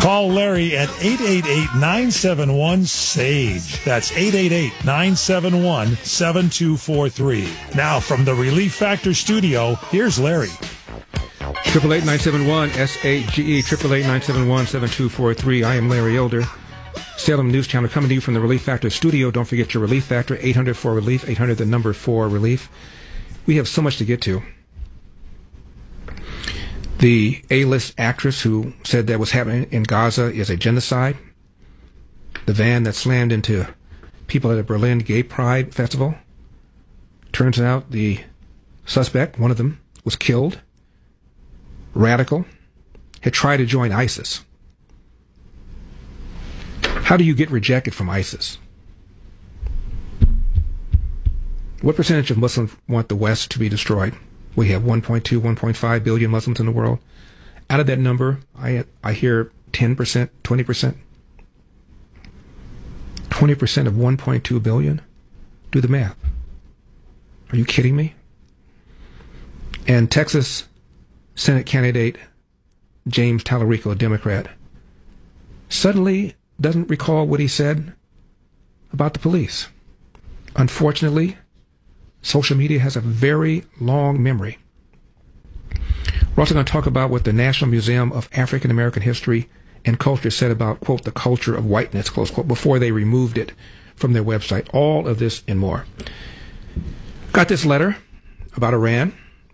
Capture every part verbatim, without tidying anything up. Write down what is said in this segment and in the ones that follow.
Call Larry at eight eight eight, nine seven one, S A G E. That's eight eight eight, nine seven one, seven two four three. Now, from the Relief Factor studio, here's Larry. Triple eight nine seven one S A G E, triple eight nine seven one seven two four three. I am Larry Elder, Salem News Channel, coming to you from the Relief Factor studio. Don't forget your Relief Factor, eight hundred four relief, eight hundred the number four relief. We have so much to get to. The A-list actress who said that what's happening in Gaza is a genocide. The van that slammed into people at a Berlin Gay Pride Festival. Turns out the suspect, one of them, was killed. Radical. Had tried to join ISIS. How do you get rejected from ISIS? What percentage of Muslims want the West to be destroyed? We have one point two, one point five billion Muslims in the world. Out of that number, I I hear ten percent, twenty percent. twenty percent of one point two billion? Do the math. Are you kidding me? And Texas Senate candidate James Tallarico, a Democrat, suddenly doesn't recall what he said about the police. Unfortunately, social media has a very long memory. We're also going to talk about what the National Museum of African American History and Culture said about, quote, the culture of whiteness, close quote, before they removed it from their website. All of this and more. Got this letter about Iran.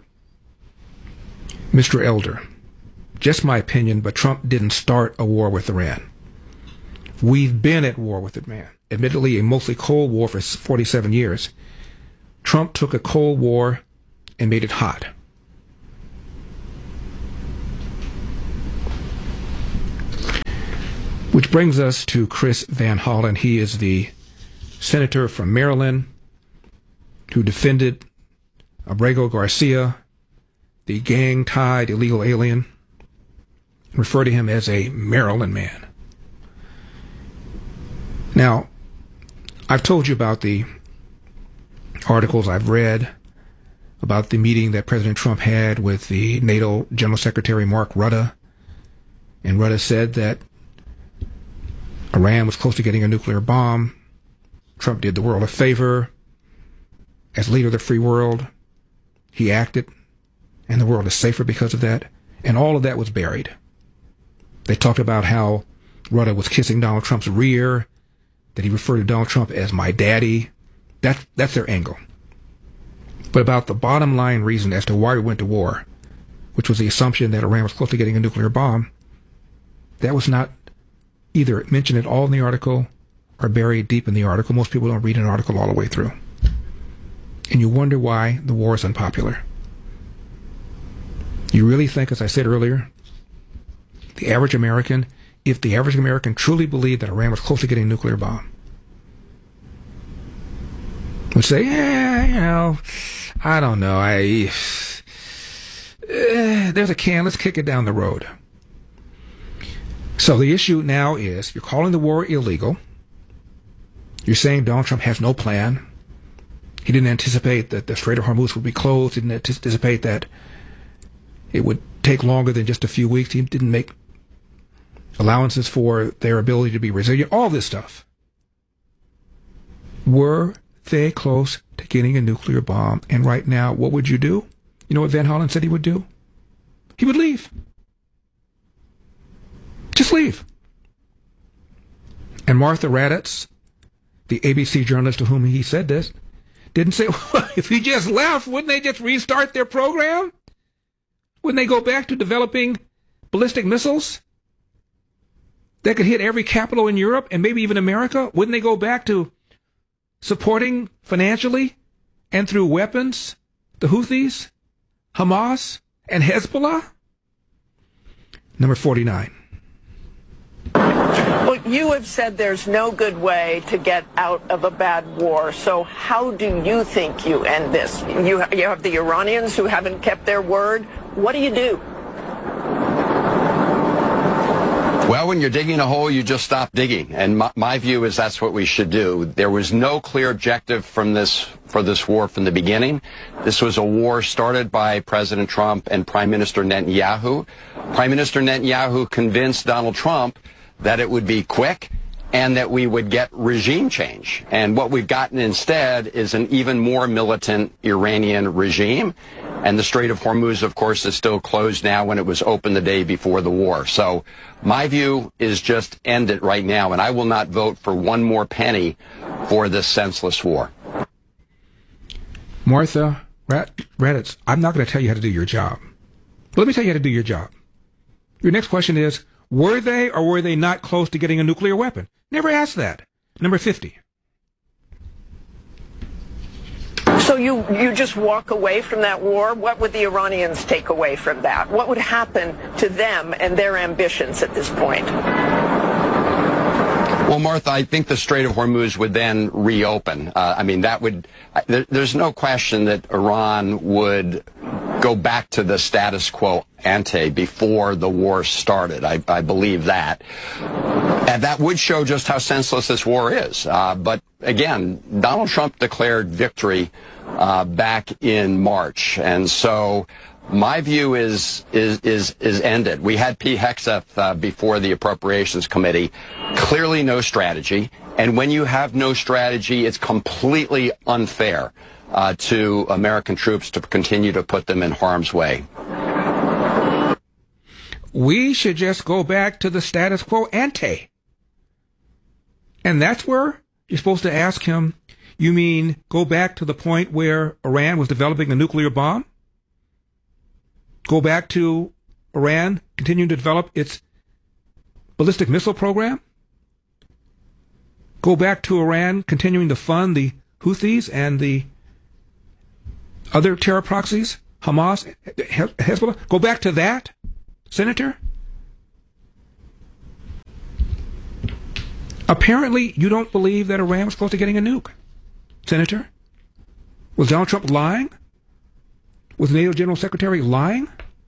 Mister Elder, just my opinion, but Trump didn't start a war with Iran. We've been at war with Iran. Admittedly, a mostly Cold War for forty-seven years. Trump took a Cold War and made it hot. Which brings us to Chris Van Hollen. He is the senator from Maryland who defended Abrego Garcia, the gang-tied illegal alien, and referred to him as a Maryland man. Now, I've told you about the articles I've read about the meeting that President Trump had with the NATO General Secretary Mark Rutte. And Rutte said that Iran was close to getting a nuclear bomb. Trump did the world a favor. As leader of the free world, he acted, and the world is safer because of that. And all of that was buried. They talked about how Rutte was kissing Donald Trump's rear, that he referred to Donald Trump as my daddy. That, that's their angle. But about the bottom line reason as to why we went to war, which was the assumption that Iran was close to getting a nuclear bomb, that was not either mentioned at all in the article or buried deep in the article. Most people don't read an article all the way through. And you wonder why the war is unpopular. You really think, as I said earlier, the average American, if the average American truly believed that Iran was close to getting a nuclear bomb, would say, yeah, you know, I don't know, I, eh, there's a can, let's kick it down the road. So the issue now is, you're calling the war illegal. You're saying Donald Trump has no plan. He didn't anticipate that the Strait of Hormuz would be closed. He didn't anticipate that it would take longer than just a few weeks. He didn't make allowances for their ability to be resilient. All this stuff. Were they close to getting a nuclear bomb? And right now, what would you do? You know what Van Hollen said he would do? He would leave. Just leave. And Martha Raddatz, the A B C journalist to whom he said this, didn't say, well, if he just left, wouldn't they just restart their program? Wouldn't they go back to developing ballistic missiles that could hit every capital in Europe and maybe even America? Wouldn't they go back to supporting financially and through weapons the Houthis, Hamas, and Hezbollah? Number forty-nine. Well, you have said there's no good way to get out of a bad war. So how do you think you end this? You, you have the Iranians who haven't kept their word. What do you do? Well, when you're digging a hole, you just stop digging. And my, my view is that's what we should do. There was no clear objective from this for this war from the beginning. This was a war started by President Trump and Prime Minister Netanyahu. Prime Minister Netanyahu convinced Donald Trump that it would be quick and that we would get regime change. And what we've gotten instead is an even more militant Iranian regime. And the Strait of Hormuz, of course, is still closed now when it was open the day before the war. So my view is just end it right now. And I will not vote for one more penny for this senseless war. Martha Raddatz, I'm not going to tell you how to do your job. But let me tell you how to do your job. Your next question is, were they or were they not close to getting a nuclear weapon? Never asked that. Number fifty. So you, you just walk away from that war? What would the Iranians take away from that? What would happen to them and their ambitions at this point? Well, Martha, I think the Strait of Hormuz would then reopen. Uh, I mean, that would, there, there's no question that Iran would go back to the status quo ante before the war started. I, I believe that. And that would show just how senseless this war is. Uh, but again, Donald Trump declared victory uh, back in March. And so my view is is is is ended. We had Pete Hegseth uh, before the Appropriations Committee. Clearly no strategy. And when you have no strategy, it's completely unfair uh, to American troops to continue to put them in harm's way. We should just go back to the status quo ante. And that's where you're supposed to ask him, you mean go back to the point where Iran was developing a nuclear bomb? Go back to Iran continuing to develop its ballistic missile program? Go back to Iran continuing to fund the Houthis and the other terror proxies, Hamas, Hezbollah? Go back to that, Senator? Apparently, you don't believe that Iran was close to getting a nuke, Senator. Was Donald Trump lying? Was the NATO General Secretary lying?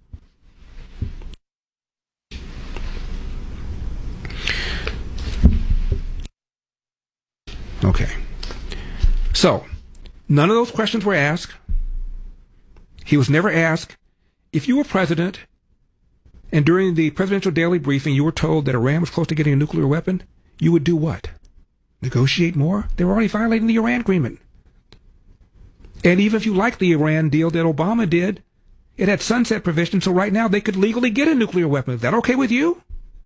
Okay. So, none of those questions were asked. He was never asked, if you were president and during the presidential daily briefing you were told that Iran was close to getting a nuclear weapon, you would do what? Negotiate more? They were already violating the Iran agreement. And even if you like the Iran deal that Obama did, it had sunset provisions, so right now they could legally get a nuclear weapon. Is that okay with you?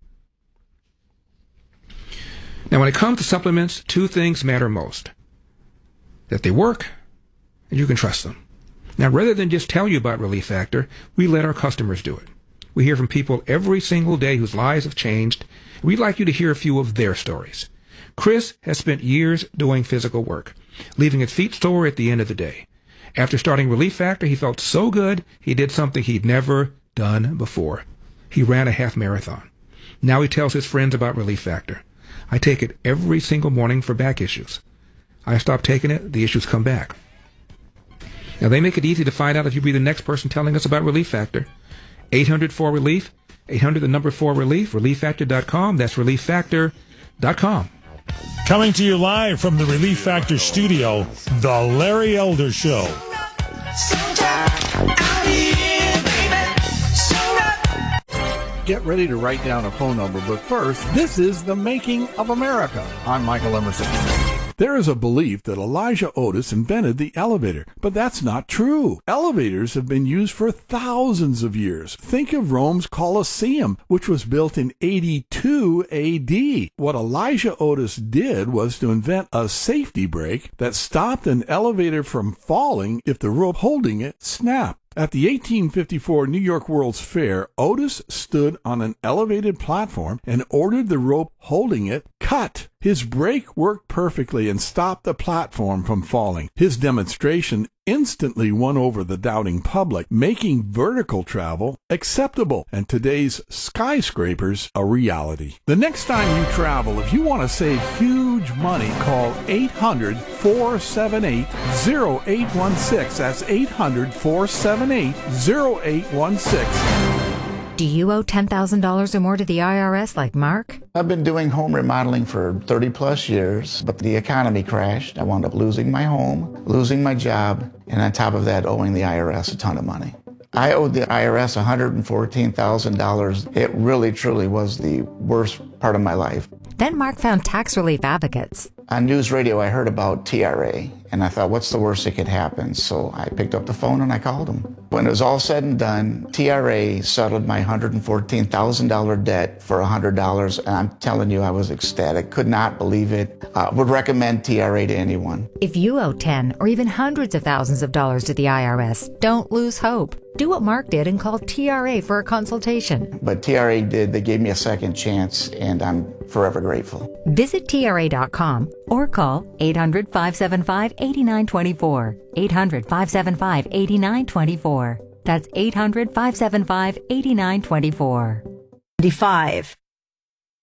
Now, when it comes to supplements, two things matter most. That they work, and you can trust them. Now, rather than just tell you about Relief Factor, we let our customers do it. We hear from people every single day whose lives have changed. We'd like you to hear a few of their stories. Chris has spent years doing physical work, leaving his feet sore at the end of the day. After starting Relief Factor, he felt so good, he did something he'd never done before. He ran a half marathon. Now he tells his friends about Relief Factor. I take it every single morning for back issues. I stop taking it, the issues come back. Now, they make it easy to find out if you'll be the next person telling us about Relief Factor. eight hundred four relief, eight hundred the number four relief, relief factor dot com. That's relief factor dot com. Coming to you live from the Relief Factor studio, The Larry Elder Show. Get ready to write down a phone number, but first, this is The Making of America. I'm Michael Emerson. There is a belief that Elijah Otis invented the elevator, but that's not true. Elevators have been used for thousands of years. Think of Rome's Colosseum, which was built in eighty-two A D. What Elijah Otis did was to invent a safety brake that stopped an elevator from falling if the rope holding it snapped. At the eighteen fifty-four New York World's Fair, Otis stood on an elevated platform and ordered the rope holding it cut. His brake worked perfectly and stopped the platform from falling. His demonstration instantly won over the doubting public, making vertical travel acceptable and today's skyscrapers a reality. The next time you travel, if you want to save huge money, call eight hundred, four seven eight, zero eight one six. That's eight hundred, four seven eight, zero eight one six. Do you owe ten thousand dollars or more to the I R S like Mark? I've been doing home remodeling for thirty plus years, but the economy crashed. I wound up losing my home, losing my job, and on top of that, owing the I R S a ton of money. I owed the I R S one hundred fourteen thousand dollars. It really, truly was the worst part of my life. Then Mark found tax relief advocates. On news radio, I heard about T R A, and I thought, what's the worst that could happen? So I picked up the phone and I called them. When it was all said and done, T R A settled my one hundred fourteen thousand dollars debt for one hundred dollars, and I'm telling you, I was ecstatic. Could not believe it. Uh, would recommend T R A to anyone. If you owe ten or even hundreds of thousands of dollars to the I R S, don't lose hope. Do what Mark did and call T R A for a consultation. But T R A did. They gave me a second chance, and I'm forever grateful. Visit T R A dot com or call eight hundred, five seven five, eight nine two four. eight hundred, five seven five, eight nine two four. That's eight hundred, five seven five, eight nine two four. Five.